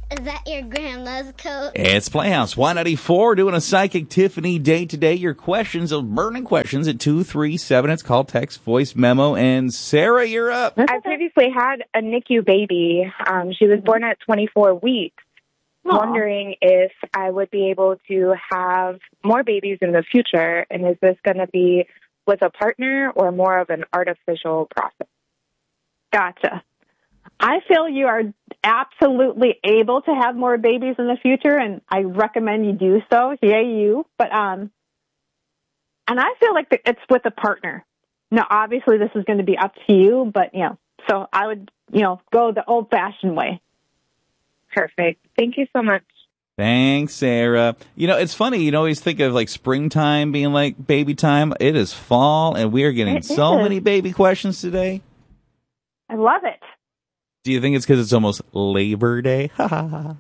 Is that your grandma's coat? It's Playhouse 194 doing a Psychic Tiffany day today. Your questions of burning questions at 237. It's called text, voice memo. And Sarah, you're up. I previously had a NICU baby. She was born at 24 weeks. Aww. Wondering if I would be able to have more babies in the future, and is this going to be with a partner or more of an artificial process? Gotcha. I feel you are absolutely able to have more babies in the future, and I recommend you do so. Yay, you. But and I feel like it's with a partner. Now, obviously, this is going to be up to you, but so I would go the old-fashioned way. Perfect. Thank you so much. Thanks, Sarah. It's funny. You always think of like springtime being like baby time. It is fall, and we are getting many baby questions today. I love it. Do you think it's because it's almost Labor Day? I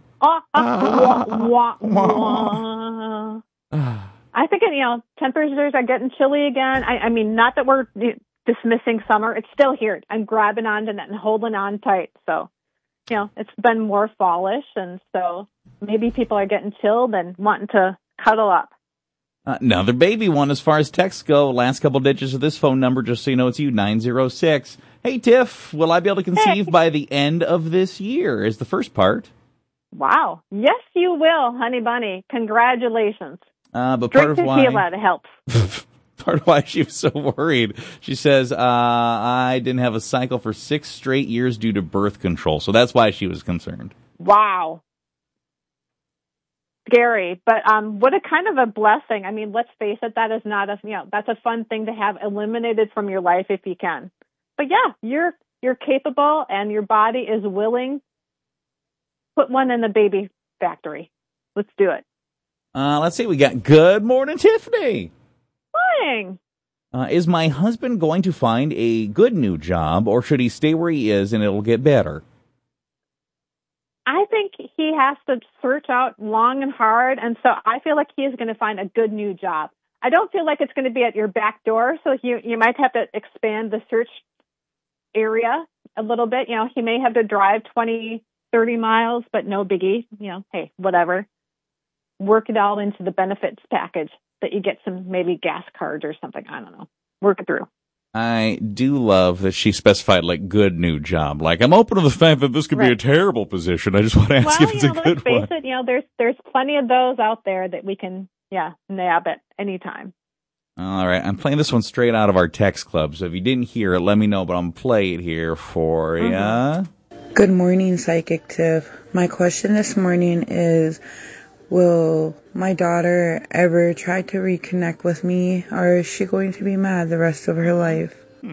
think temperatures are getting chilly again. I mean, not that we're dismissing summer. It's still here. I'm grabbing onto that and holding on tight. So, it's been more fallish, and so maybe people are getting chilled and wanting to cuddle up. Another baby one as far as texts go. Last couple digits of this phone number, just so you know, it's you, 906. Hey, Tiff, will I be able to conceive by the end of this year is the first part. Wow. Yes, you will, honey bunny. Congratulations. But part of why it helps. Part of why she was so worried, she says, I didn't have a cycle for 6 straight years due to birth control. So that's why she was concerned. Wow. Scary, but what a kind of a blessing. I mean, let's face it, that is not that's a fun thing to have eliminated from your life if you can. But yeah, you're capable and your body is willing. Put one in the baby factory. Let's do it. Let's see. We got good morning, Tiffany. Morning. Is my husband going to find a good new job, or should he stay where he is and it'll get better? I think he has to search out long and hard, and so I feel like he is going to find a good new job. I don't feel like it's going to be at your back door, so you might have to expand the search area a little bit. He may have to drive 20, 30 miles, but no biggie. Hey, whatever. Work it all into the benefits package that you get some maybe gas cards or something. I don't know. Work it through. I do love that she specified like good new job. Like, I'm open to the fact that this could be a terrible position. I just want to ask if it's a good one. Let's face it, there's plenty of those out there that we can nab at any time. All right, I'm playing this one straight out of our text club. So if you didn't hear it, let me know. But I'm gonna play it here for you. Good morning, Psychic Tiff. My question this morning is, will my daughter ever try to reconnect with me, or is she going to be mad the rest of her life?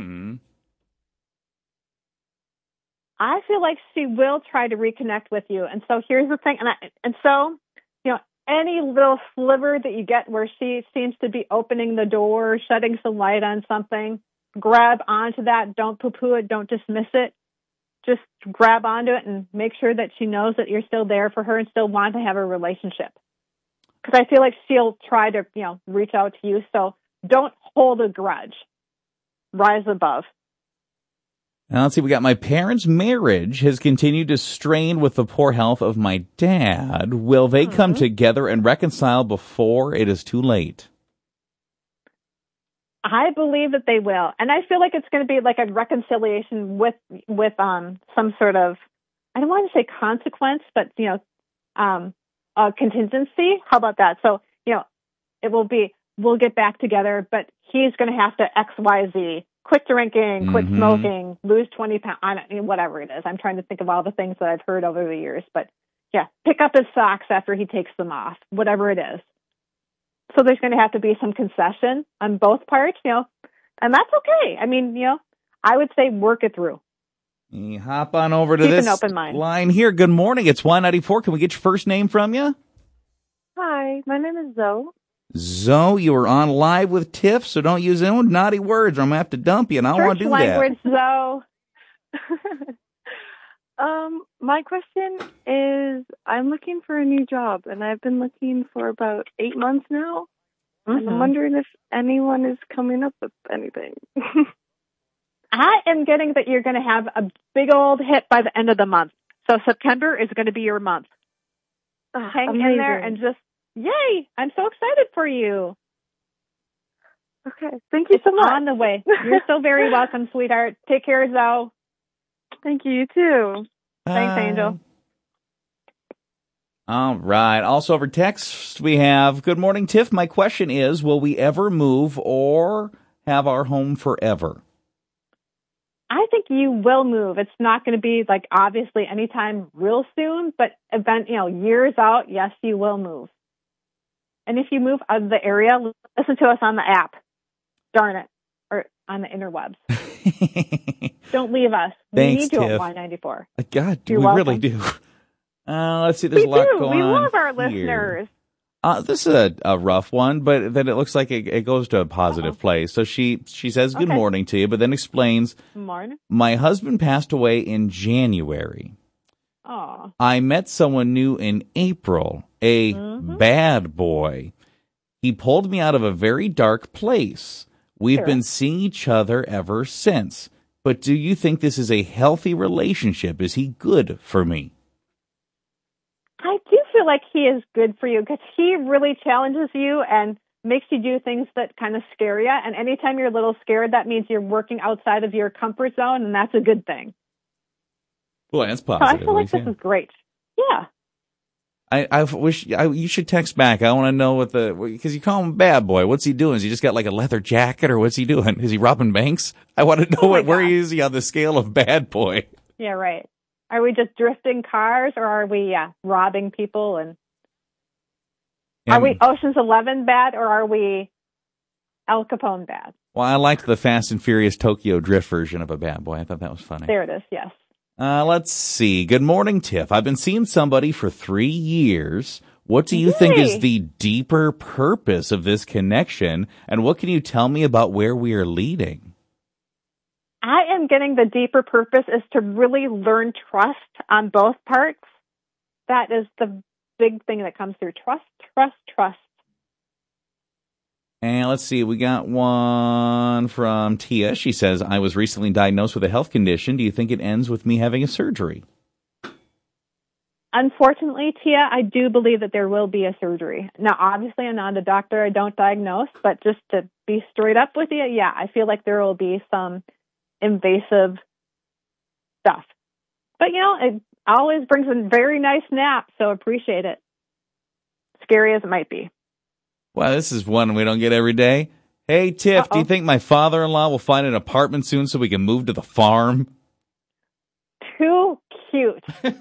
I feel like she will try to reconnect with you. And so here's the thing. So any little sliver that you get where she seems to be opening the door, shedding some light on something, grab onto that. Don't poo-poo it. Don't dismiss it. Just grab onto it and make sure that she knows that you're still there for her and still want to have a relationship. Because I feel like she'll try to, reach out to you. So don't hold a grudge. Rise above. Now, let's see. We got my parents' marriage has continued to strain with the poor health of my dad. Will they come together and reconcile before it is too late? I believe that they will. And I feel like it's going to be like a reconciliation with some sort of, I don't want to say consequence, but, a contingency. How about that? So, it will be, we'll get back together, but he's going to have to X, Y, Z, quit drinking, quit smoking, lose 20 pounds, whatever it is. I'm trying to think of all the things that I've heard over the years, but pick up his socks after he takes them off, whatever it is. So there's going to have to be some concession on both parts, and that's okay. I mean, I would say work it through. You hop on over to this line here. Good morning. It's 194. Can we get your first name from you? Hi, my name is Zoe. Zoe, you are on live with Tiff, so don't use any naughty words or I'm going to have to dump you, and I don't want to do language, that. Zoe. My question is, I'm looking for a new job, and I've been looking for about 8 months now. And I'm wondering if anyone is coming up with anything. I am getting that you're going to have a big old hit by the end of the month. So September is going to be your month. hang in there and just, yay, I'm so excited for you. Okay, thank you so much. On the way. You're so very welcome, sweetheart. Take care, Zoe. Thank you too. Thanks, Angel. All right. Also over text, we have, good morning, Tiff. My question is, will we ever move or have our home forever? I think you will move. It's not going to be like obviously anytime real soon, but years out, yes, you will move. And if you move out of the area, listen to us on the app. Darn it. Or on the interwebs. Don't leave us. Thanks, we need you Tiff. at Y94. God, You're we welcome. really do. Let's see. There's a lot going on. We love our here. listeners. This is a rough one, but then it looks like it goes to a positive place. So she says good morning to you, but then explains, Morning. My husband passed away in January. Aw. I met someone new in April, a bad boy. He pulled me out of a very dark place. We've been seeing each other ever since. But do you think this is a healthy relationship? Is he good for me? I do feel like he is good for you because he really challenges you and makes you do things that kind of scare you. And anytime you're a little scared, that means you're working outside of your comfort zone, and that's a good thing. Well, that's So positive. I feel like this is great. Yeah. I wish you should text back. I want to know because you call him a bad boy. What's he doing? Has he just got like a leather jacket, or what's he doing? Is he robbing banks? I want to know where is he on the scale of bad boy? Yeah, right. Are we just drifting cars, or are we robbing people? And are we Ocean's 11 bad, or are we Al Capone bad? Well, I liked the Fast and Furious Tokyo Drift version of a bad boy. I thought that was funny. There it is. Yes. Let's see. Good morning, Tiff. I've been seeing somebody for 3 years. What do you think is the deeper purpose of this connection? And what can you tell me about where we are leading? I am getting the deeper purpose is to really learn trust on both parts. That is the big thing that comes through. Trust, trust, trust. And let's see, we got one from Tia. She says, I was recently diagnosed with a health condition. Do you think it ends with me having a surgery? Unfortunately, Tia, I do believe that there will be a surgery. Now, obviously, I'm not a doctor. I don't diagnose. But just to be straight up with you, yeah, I feel like there will be some invasive stuff. But, it always brings a very nice nap, so appreciate it. Scary as it might be. Well, this is one we don't get every day. Hey, Tiff, do you think my father-in-law will find an apartment soon so we can move to the farm? Too cute.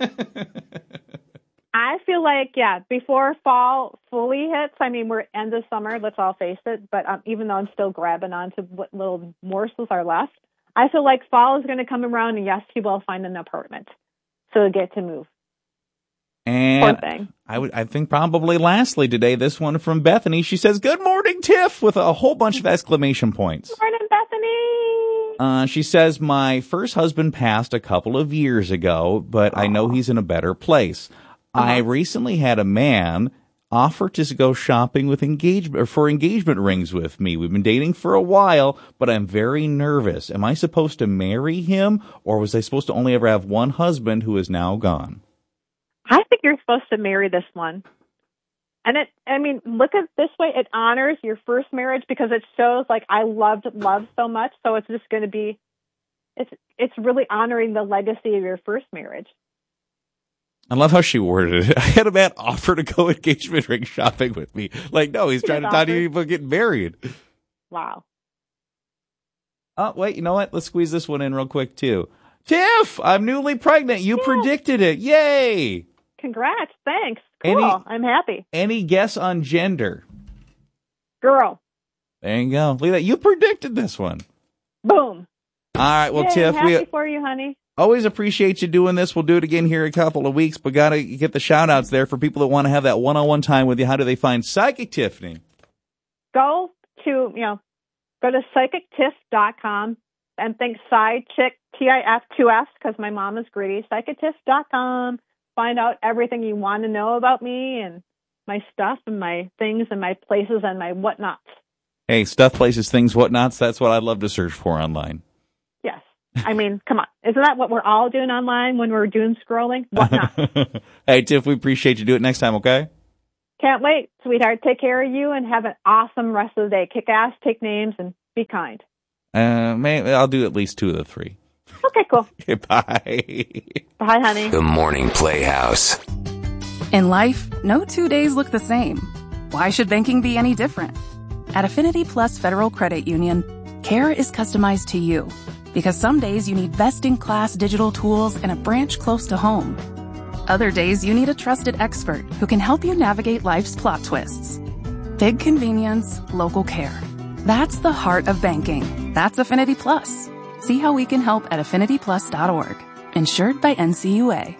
I feel like, before fall fully hits, we're end of summer, let's all face it, but even though I'm still grabbing onto what little morsels are left, I feel like fall is going to come around, and yes, he will find an apartment. So he'll get to move. And poor thing. I think probably lastly today, this one from Bethany. She says, good morning, Tiff, with a whole bunch of exclamation points. Morning, Bethany. She says, my first husband passed a couple of years ago, but I know he's in a better place. I recently had a man offer to go shopping with engagement rings with me. We've been dating for a while, but I'm very nervous. Am I supposed to marry him, or was I supposed to only ever have one husband who is now gone? I think you're supposed to marry this one. And look at it this way. It honors your first marriage because it shows like I loved love so much. So it's just going to be, it's really honoring the legacy of your first marriage. I love how she worded it. I had a man offer to go engagement ring shopping with me. Like, no, he's trying to talk to you about getting married. Wow. Oh, wait, you know what? Let's squeeze this one in real quick, too. Tiff, I'm newly pregnant. You predicted it. Yay. Congrats. Thanks. Cool. I'm happy. Any guess on gender? Girl. There you go. Look at that. You predicted this one. Boom. All right. Well, Yay, Tiff, I'm happy for you, honey. Always appreciate you doing this. We'll do it again here in a couple of weeks, but got to get the shout outs there for people that want to have that one-on-one time with you. How do they find Psychic Tiffany? Go to psychictiff.com and think side chick, TIF 2F, because my mom is greedy. Psychictiff.com. Find out everything you want to know about me and my stuff and my things and my places and my whatnots. Hey, stuff, places, things, whatnots. That's what I'd love to search for online. Yes. I mean, come on. Isn't that what we're all doing online when we're doing scrolling? Whatnot. Hey, Tiff, we appreciate you. Do it next time, okay? Can't wait, sweetheart. Take care of you and have an awesome rest of the day. Kick ass, take names, and be kind. Maybe I'll do at least 2 of the 3. Okay, cool. Okay, bye. Bye, honey. The Morning Playhouse. In life, no 2 days look the same. Why should banking be any different? At Affinity Plus Federal Credit Union, care is customized to you. Because some days you need best-in-class digital tools and a branch close to home. Other days you need a trusted expert who can help you navigate life's plot twists. Big convenience, local care. That's the heart of banking. That's Affinity Plus. See how we can help at affinityplus.org. Insured by NCUA.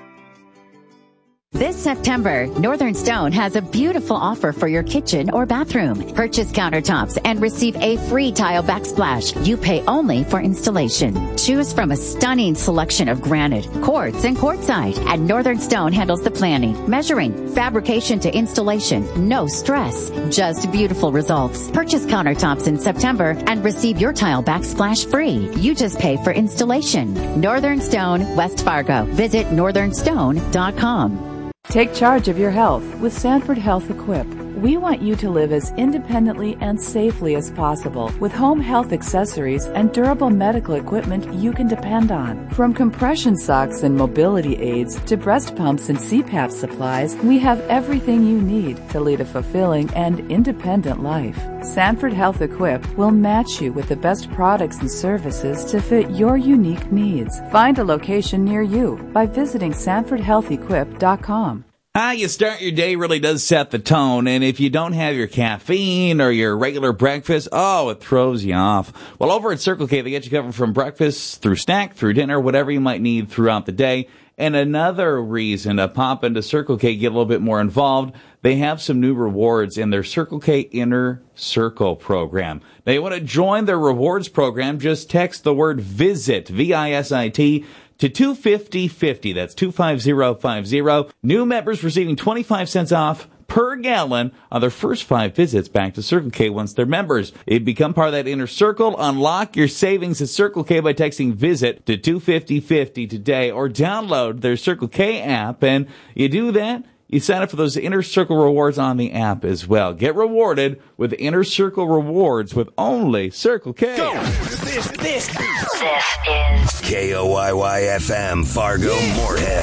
This September, Northern Stone has a beautiful offer for your kitchen or bathroom. Purchase countertops and receive a free tile backsplash. You pay only for installation. Choose from a stunning selection of granite, quartz, and quartzite. And Northern Stone handles the planning, measuring, fabrication to installation. No stress, just beautiful results. Purchase countertops in September and receive your tile backsplash free. You just pay for installation. Northern Stone, West Fargo. Visit northernstone.com. Take charge of your health with Sanford Health Equip. We want you to live as independently and safely as possible with home health accessories and durable medical equipment you can depend on. From compression socks and mobility aids to breast pumps and CPAP supplies, we have everything you need to lead a fulfilling and independent life. Sanford Health Equip will match you with the best products and services to fit your unique needs. Find a location near you by visiting SanfordHealthEquip.com. How you start your day really does set the tone, and if you don't have your caffeine or your regular breakfast, it throws you off. Well, over at Circle K, they get you covered from breakfast through snack, through dinner, whatever you might need throughout the day. And another reason to pop into Circle K, get a little bit more involved, they have some new rewards in their Circle K Inner Circle program. Now, you want to join their rewards program, just text the word VISIT, V-I-S-I-T, to 25050. That's 25050. New members receiving 25 cents off per gallon on their first 5 visits back to Circle K once they're members. If become part of that inner circle, unlock your savings at Circle K by texting VISIT to 25050 today or download their Circle K app. And you do that, you sign up for those Inner Circle rewards on the app as well. Get rewarded with Inner Circle rewards with only Circle K. Go. This is KOYY-FM Fargo Moorhead.